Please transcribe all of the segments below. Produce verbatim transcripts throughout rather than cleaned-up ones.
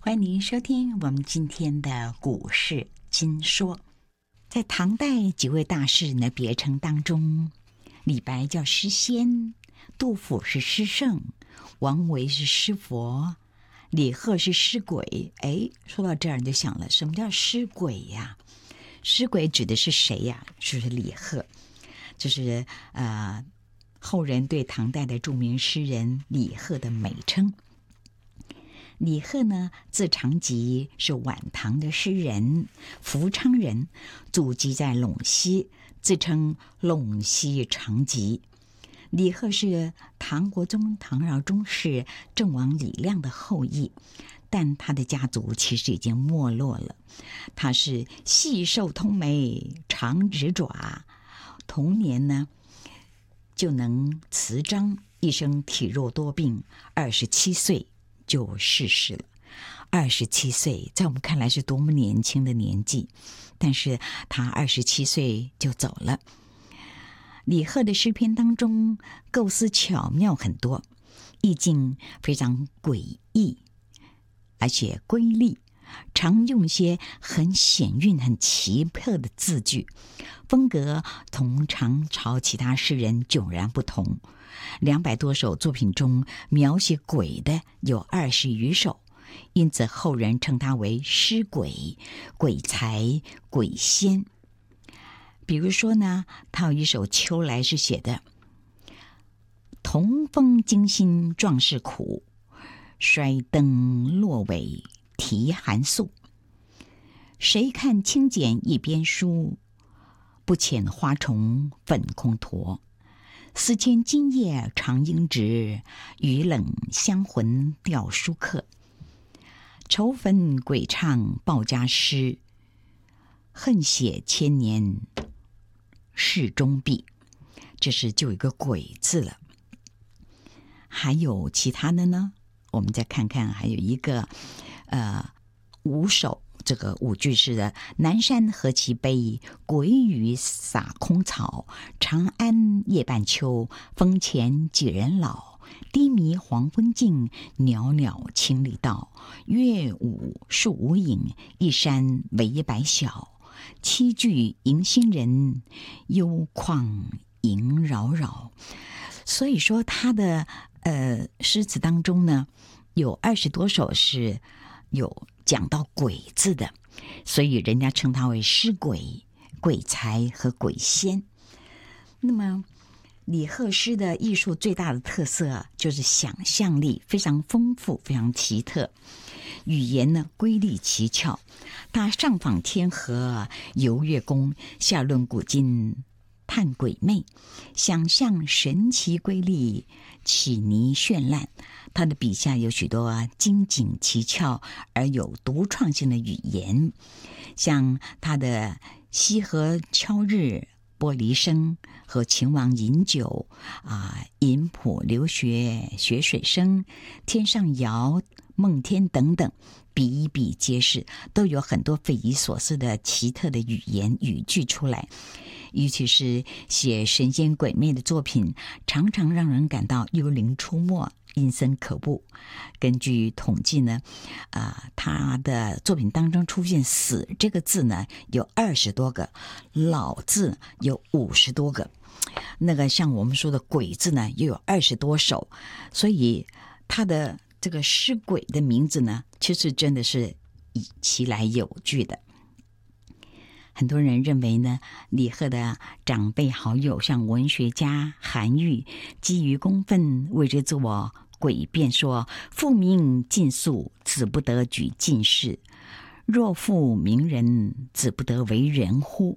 欢迎您收听我们今天的股市金说。在唐代几位大诗人的别称当中，李白叫诗仙，杜甫是诗圣，王维是诗佛，李贺是诗鬼。哎，说到这儿你就想了，什么叫诗鬼呀？诗鬼指的是谁呀？就是李贺，就是呃后人对唐代的著名诗人李贺的美称。李贺呢，字长吉，是晚唐的诗人，福昌人，祖籍在陇西，自称陇西长吉。李贺是唐国宗唐饶宗室郑王李亮的后裔，但他的家族其实已经没落了。他是细瘦通眉，长指爪，童年呢就能词章，一生体弱多病，二十七岁就逝世了。二十七岁在我们看来是多么年轻的年纪，但是他二十七岁就走了。李贺的诗篇当中构思巧妙很多，意境非常诡异，而且瑰丽，常用些很险韵很奇特的字句，风格同唐朝其他诗人迥然不同。两百多首作品中描写鬼的有二十余首，因此后人称他为诗鬼、鬼才、鬼仙。比如说呢，他有一首《秋来》是写的：同风惊心壮士苦，衰灯落尾啼寒宿。谁看轻简一边书，不遣花重粉空陀。思牵今夜长应直，雨冷香魂吊书客。愁焚鬼唱报家诗，恨写千年事中毕。这是就有一个鬼字了。还有其他的呢？我们再看看，还有一个呃五首这个五句诗的：南山何其悲，鬼雨洒空草。长安夜半秋，风前几人老。低迷黄昏尽，袅袅千里道。月午树无影，一山唯白晓。栖居迎新人，幽旷萦扰扰。所以说他的呃诗词当中呢，有二十多首是有讲到鬼字的，所以人家称他为诗鬼、鬼才和鬼仙。那么李贺诗的艺术最大的特色就是想象力非常丰富，非常奇特，语言呢瑰丽奇巧。他上访天河，游月宫，下论古今，探鬼魅，想象神奇瑰丽，起泥绚烂。他的笔下有许多精警奇巧而有独创性的语言，像他的西河敲日、玻璃声和秦王饮酒啊，饮浦流雪雪水声、天上摇、梦天等等，比比皆是，都有很多匪夷所思的奇特的语言语句出来。尤其是写神仙鬼魅的作品，常常让人感到幽灵出没，阴森可怖。根据统计呢，啊、呃，他的作品当中出现死这个字呢有二十多个，老字有五十多个，那个像我们说的鬼字呢又有二十多首，所以他的这个诗鬼的名字呢，其实真的是其来有据的。很多人认为呢，李贺的长辈好友像文学家韩愈，基于公愤为之作诡辩说：父名尽素，子不得举进士；若父名人，子不得为人乎？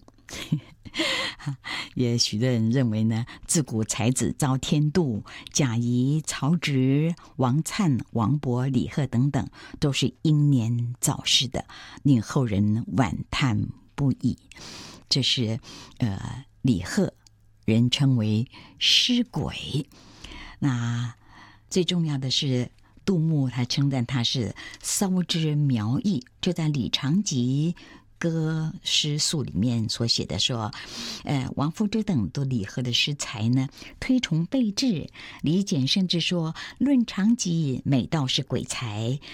也许多人认为呢，自古才子遭天妒，贾谊、曹植、王粲、王勃、李贺等等都是英年早逝的，令后人惋叹不已。这是呃李贺，人称为诗鬼。那最重要的是，杜牧他称赞他是骚之苗裔，就在李长吉歌诗赋里面所写的说，呃，王夫之等对李贺的诗才呢推崇备至。李简甚至说，论长吉美道是鬼才，